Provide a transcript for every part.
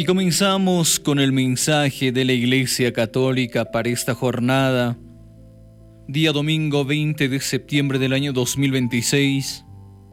Y comenzamos con el mensaje de la Iglesia Católica para esta jornada, día domingo 20 de septiembre del año 2026.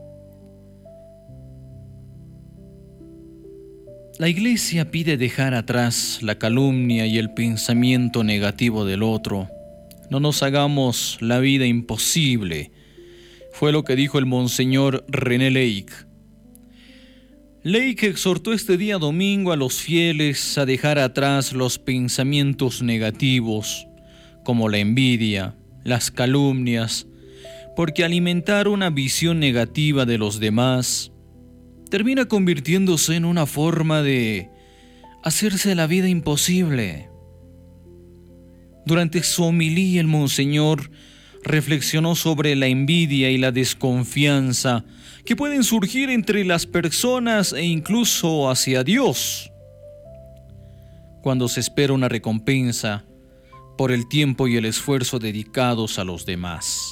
La Iglesia pide dejar atrás la calumnia y el pensamiento negativo del otro. No nos hagamos la vida imposible, fue lo que dijo el Monseñor René Lake. Lake exhortó este día domingo a los fieles a dejar atrás los pensamientos negativos, como la envidia, las calumnias, porque alimentar una visión negativa de los demás termina convirtiéndose en una forma de hacerse la vida imposible. Durante su homilía, el Monseñor reflexionó sobre la envidia y la desconfianza que pueden surgir entre las personas e incluso hacia Dios, cuando se espera una recompensa por el tiempo y el esfuerzo dedicados a los demás.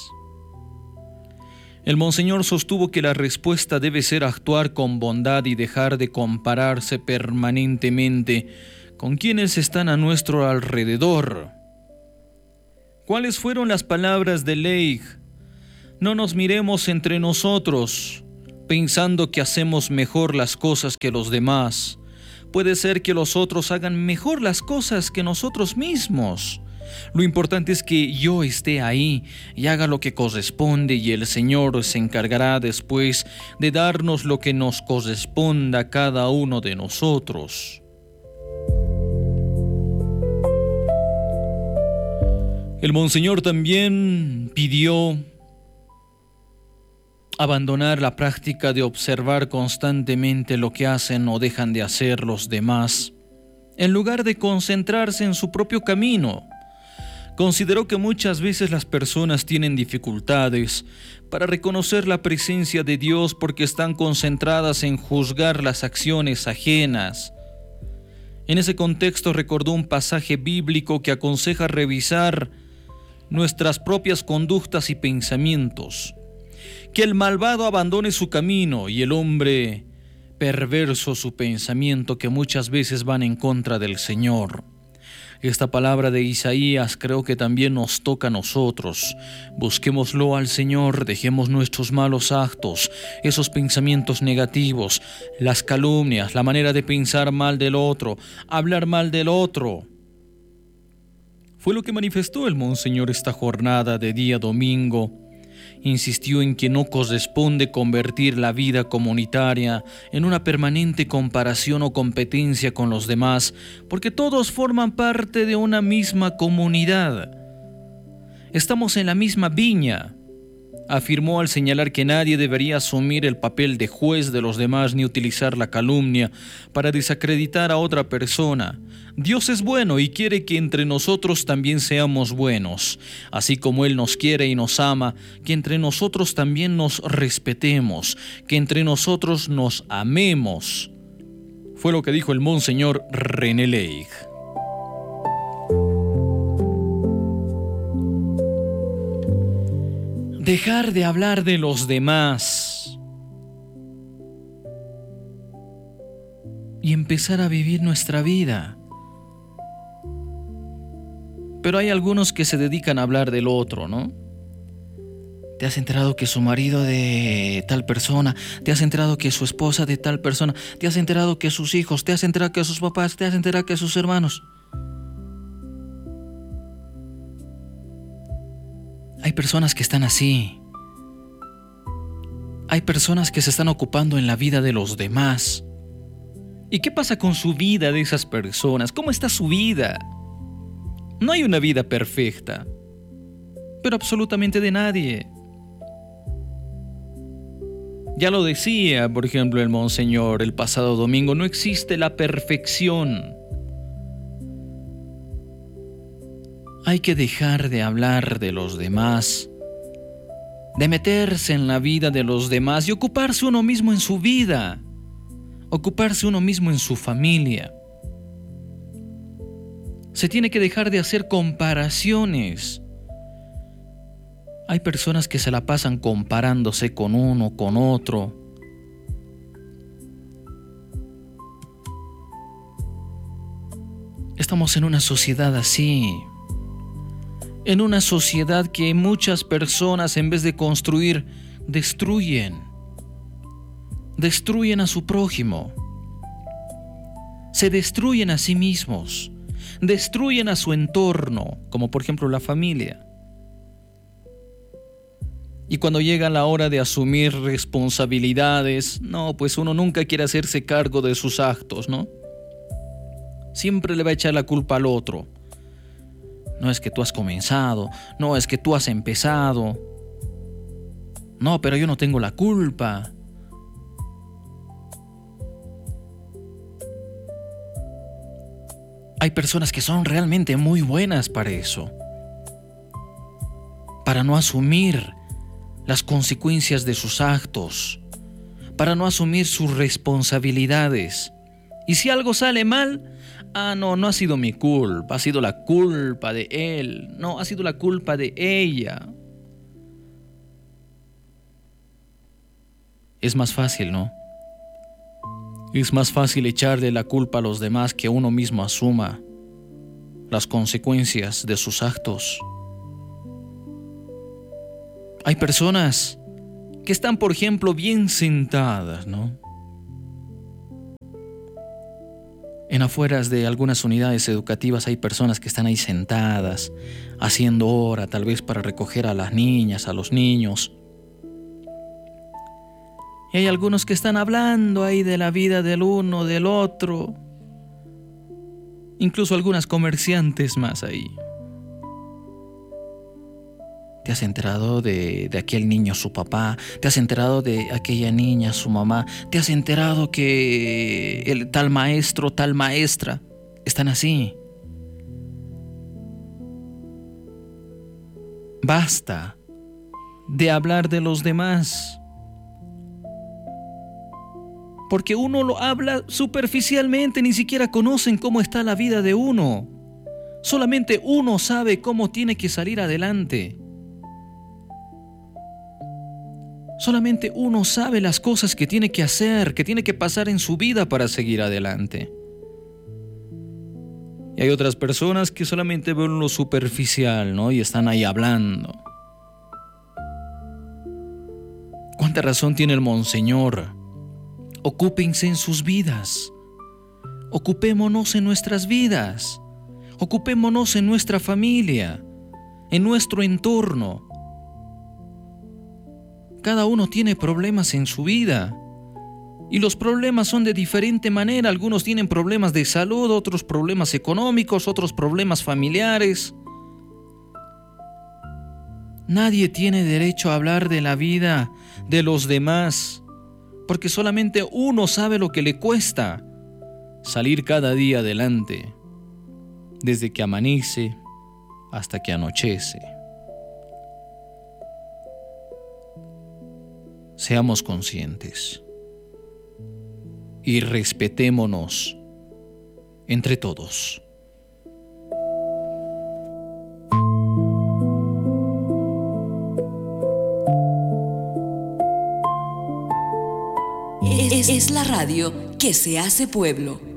El Monseñor sostuvo que la respuesta debe ser actuar con bondad y dejar de compararse permanentemente con quienes están a nuestro alrededor. ¿Cuáles fueron las palabras de Lake? No nos miremos entre nosotros, pensando que hacemos mejor las cosas que los demás. Puede ser que los otros hagan mejor las cosas que nosotros mismos. Lo importante es que yo esté ahí y haga lo que corresponde, y el Señor se encargará después de darnos lo que nos corresponda a cada uno de nosotros. El Monseñor también pidió abandonar la práctica de observar constantemente lo que hacen o dejan de hacer los demás, en lugar de concentrarse en su propio camino. Consideró que muchas veces las personas tienen dificultades para reconocer la presencia de Dios porque están concentradas en juzgar las acciones ajenas. En ese contexto recordó un pasaje bíblico que aconseja revisar nuestras propias conductas y pensamientos, que el malvado abandone su camino y el hombre perverso su pensamiento, que muchas veces van en contra del Señor. Esta palabra de Isaías creo que también nos toca a nosotros. Busquémoslo al Señor, dejemos nuestros malos actos, esos pensamientos negativos, las calumnias, la manera de pensar mal del otro, hablar mal del otro. Fue lo que manifestó el Monseñor esta jornada de día domingo. Insistió en que no corresponde convertir la vida comunitaria en una permanente comparación o competencia con los demás, porque todos forman parte de una misma comunidad. Estamos en la misma viña, afirmó al señalar que nadie debería asumir el papel de juez de los demás ni utilizar la calumnia para desacreditar a otra persona. Dios es bueno y quiere que entre nosotros también seamos buenos, así como Él nos quiere y nos ama, que entre nosotros también nos respetemos, que entre nosotros nos amemos. Fue lo que dijo el Monseñor René Lake. Dejar de hablar de los demás y empezar a vivir nuestra vida. Pero hay algunos que se dedican a hablar del otro, ¿no? ¿Te has enterado que su marido de tal persona? ¿Te has enterado que su esposa de tal persona? ¿Te has enterado que sus hijos? ¿Te has enterado que sus papás? ¿Te has enterado que sus hermanos? Hay personas que están así. Hay personas que se están ocupando en la vida de los demás. ¿Y qué pasa con su vida de esas personas? ¿Cómo está su vida? No hay una vida perfecta, pero absolutamente de nadie. Ya lo decía, por ejemplo, el Monseñor el pasado domingo, no existe la perfección. Hay que dejar de hablar de los demás, de meterse en la vida de los demás y ocuparse uno mismo en su vida, ocuparse uno mismo en su familia. Se tiene que dejar de hacer comparaciones. Hay personas que se la pasan comparándose con uno, con otro. Estamos en una sociedad así, en una sociedad que muchas personas, en vez de construir, destruyen a su prójimo, se destruyen a sí mismos, destruyen a su entorno, como por ejemplo la familia. Y cuando llega la hora de asumir responsabilidades, no, pues uno nunca quiere hacerse cargo de sus actos, ¿no? Siempre le va a echar la culpa al otro. No es que tú has comenzado, no es que tú has empezado. No, pero yo no tengo la culpa. Hay personas que son realmente muy buenas para eso, para no asumir las consecuencias de sus actos, para no asumir sus responsabilidades. Y si algo sale mal, no ha sido mi culpa, ha sido la culpa de él, no, ha sido la culpa de ella. Es más fácil, ¿no? Es más fácil echarle la culpa a los demás que uno mismo asuma las consecuencias de sus actos. Hay personas que están, por ejemplo, bien sentadas, ¿no? En afueras de algunas unidades educativas hay personas que están ahí sentadas, haciendo hora, tal vez para recoger a las niñas, a los niños. Y hay algunos que están hablando ahí de la vida del uno, del otro. Incluso algunas comerciantes más ahí. ¿Te has enterado de aquel niño, su papá? ¿Te has enterado de aquella niña, su mamá? ¿Te has enterado que el tal maestro, tal maestra están así? Basta de hablar de los demás. Porque uno lo habla superficialmente, ni siquiera conocen cómo está la vida de uno. Solamente uno sabe cómo tiene que salir adelante. Solamente uno sabe las cosas que tiene que hacer, que tiene que pasar en su vida para seguir adelante. Y hay otras personas que solamente ven lo superficial, ¿no? Y están ahí hablando. ¿Cuánta razón tiene el Monseñor? Ocúpense en sus vidas. Ocupémonos en nuestras vidas. Ocupémonos en nuestra familia, en nuestro entorno. Cada uno tiene problemas en su vida. Y los problemas son de diferente manera. Algunos tienen problemas de salud, otros problemas económicos, otros problemas familiares. Nadie tiene derecho a hablar de la vida de los demás, porque solamente uno sabe lo que le cuesta salir cada día adelante, desde que amanece hasta que anochece. Seamos conscientes y respetémonos entre todos. Es la radio que se hace pueblo.